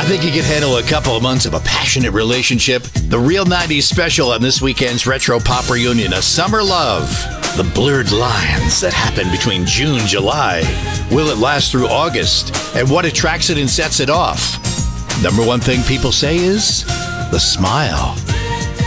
Think you can handle a couple of months of a passionate relationship? The Real 90s special on this weekend's Retro Pop Reunion, A Summer Love. The blurred lines that happen between June, July. Will it last through August? And what attracts it and sets it off? Number one thing people say is the smile.